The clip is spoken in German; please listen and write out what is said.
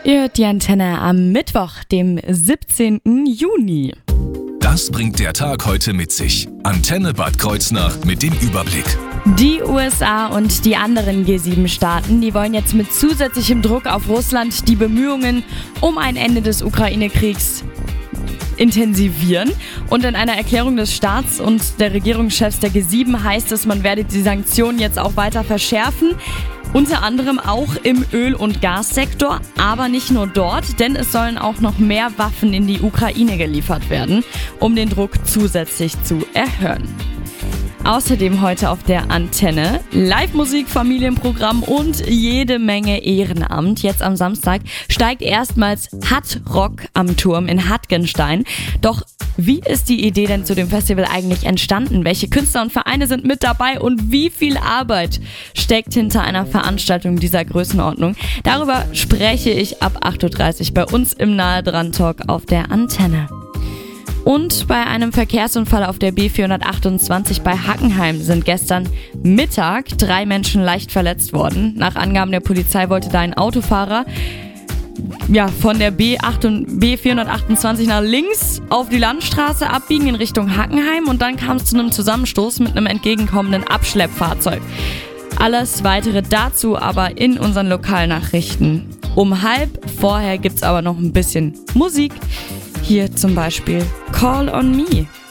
Ihr hört die Antenne am Mittwoch, dem 17. Juni. Das bringt der Tag heute mit sich. Antenne Bad Kreuznach mit dem Überblick. Die USA und die anderen G7-Staaten, die wollen jetzt mit zusätzlichem Druck auf Russland die Bemühungen um ein Ende des Ukraine-Kriegs intensivieren. Und in einer Erklärung des Staats- und der Regierungschefs der G7 heißt es, man werde die Sanktionen jetzt auch weiter verschärfen. Unter anderem auch im Öl- und Gassektor, aber nicht nur dort, denn es sollen auch noch mehr Waffen in die Ukraine geliefert werden, um den Druck zusätzlich zu erhöhen. Außerdem heute auf der Antenne Live-Musik, Familienprogramm und jede Menge Ehrenamt. Jetzt am Samstag steigt erstmals Hatt Rock am Turm in Hattgenstein. Doch wie ist die Idee denn zu dem Festival eigentlich entstanden? Welche Künstler und Vereine sind mit dabei und wie viel Arbeit steckt hinter einer Veranstaltung dieser Größenordnung? Darüber spreche ich ab 8.30 Uhr bei uns im Nahe dran Talk auf der Antenne. Und bei einem Verkehrsunfall auf der B428 bei Hackenheim sind gestern Mittag 3 Menschen leicht verletzt worden. Nach Angaben der Polizei wollte da ein Autofahrer von der B428 nach links auf die Landstraße abbiegen in Richtung Hackenheim und dann kam es zu einem Zusammenstoß mit einem entgegenkommenden Abschleppfahrzeug. Alles weitere dazu aber in unseren Lokalnachrichten um 12:30. Vorher gibt's aber noch ein bisschen Musik. Hier zum Beispiel Call on Me.